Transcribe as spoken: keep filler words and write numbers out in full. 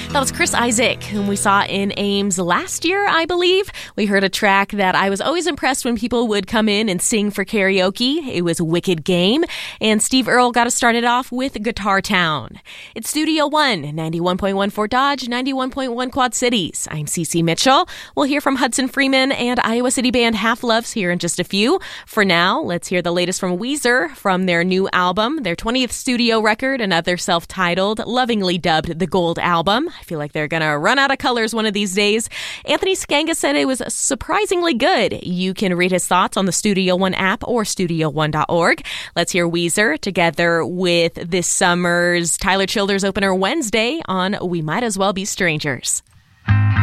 That was Chris Isaak, whom we saw in Ames last year, I believe. We heard a track that I was always impressed when people would come in and sing for karaoke. It was Wicked Game. And Steve Earle got us started off with Guitar Town. It's Studio One, ninety-one point one Fort Dodge, ninety-one point one Quad Cities. I'm Cece Mitchell. We'll hear from Hudson Freeman and Iowa City band Half Loves here in just a few. For now, let's hear the latest from Weezer from their new album, their twentieth studio record, another self-titled, lovingly dubbed the Gold Album. I feel like they're going to run out of colors one of these days. Anthony Skanga said it was surprisingly good. You can read his thoughts on the Studio One app or studio one dot org. Let's hear Weezer together with this summer's Tyler Childers opener Wednesday on We Might As Well Be Strangers.